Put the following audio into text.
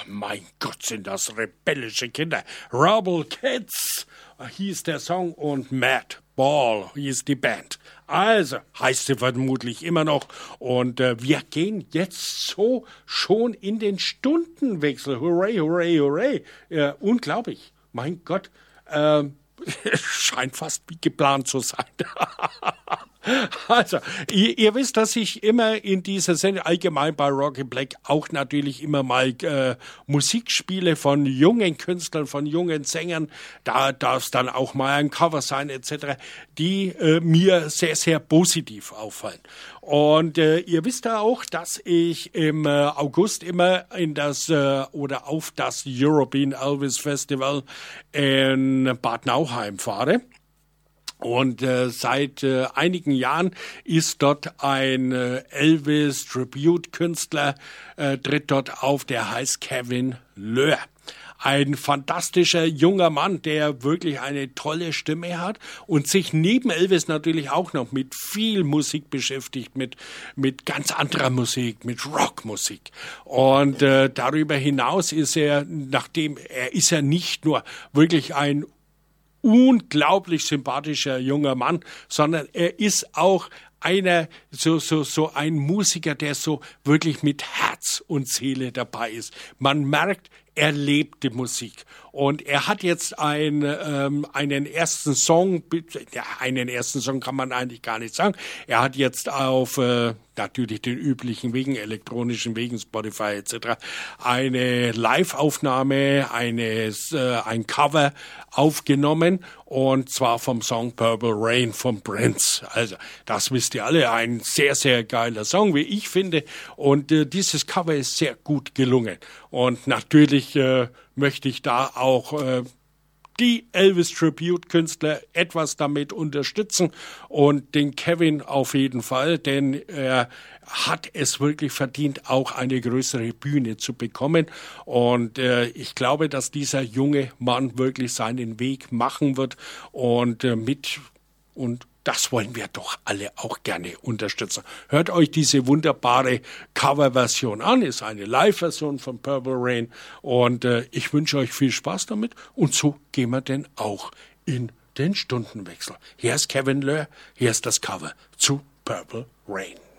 Mein Gott, sind das rebellische Kinder. Rebel Kids hieß der Song und Mad Ball hieß die Band. Also, heißt sie vermutlich immer noch. Und wir gehen jetzt so schon in den Stundenwechsel. Hooray, hooray, hooray. Unglaublich. Mein Gott. Scheint fast wie geplant zu sein. Also, ihr wisst, dass ich immer in dieser Sendung, allgemein bei Rocky Black, auch natürlich immer mal Musik spiele von jungen Künstlern, von jungen Sängern. Da darf es dann auch mal ein Cover sein, etc., die mir sehr, sehr positiv auffallen. Und ihr wisst ja auch, dass ich im August immer in das oder auf das European Elvis Festival in Bad Nauheim fahre. Und seit einigen Jahren ist dort ein Elvis-Tribute-Künstler, tritt dort auf, der heißt Kevin Löhr. Ein fantastischer junger Mann, der wirklich eine tolle Stimme hat und sich neben Elvis natürlich auch noch mit viel Musik beschäftigt, mit ganz anderer Musik, mit Rockmusik. Und darüber hinaus ist er, ist er nicht nur wirklich ein unglaublich sympathischer junger Mann, sondern er ist auch einer, so ein Musiker, der so wirklich mit Herz und Seele dabei ist. Man merkt, er lebt die Musik. Und er hat jetzt einen ersten Song, einen ersten Song kann man eigentlich gar nicht sagen. Er hat jetzt auf natürlich den üblichen Wegen, elektronischen Wegen, Spotify etc., eine Live-Aufnahme, ein Cover aufgenommen, und zwar vom Song Purple Rain vom Prince. Also, das wisst ihr alle, ein sehr, sehr geiler Song, wie ich finde. Und dieses Cover ist sehr gut gelungen. Und natürlich möchte ich da auch die Elvis-Tribute-Künstler etwas damit unterstützen und den Kevin auf jeden Fall, denn er hat es wirklich verdient, auch eine größere Bühne zu bekommen. Und ich glaube, dass dieser junge Mann wirklich seinen Weg machen wird und das wollen wir doch alle auch gerne unterstützen. Hört euch diese wunderbare Coverversion an, ist eine Live-Version von Purple Rain, und ich wünsche euch viel Spaß damit, und so gehen wir denn auch in den Stundenwechsel. Hier ist Kevin Löhr, hier ist das Cover zu Purple Rain.